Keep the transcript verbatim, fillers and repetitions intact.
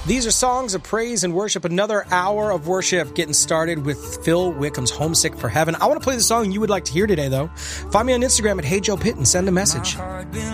These are songs of praise and worship. Another hour of worship getting started with Phil Wickham's Homesick for Heaven. I want to play the song you would like to hear today, though. Find me on Instagram at Hey Joe Pitt and send a message.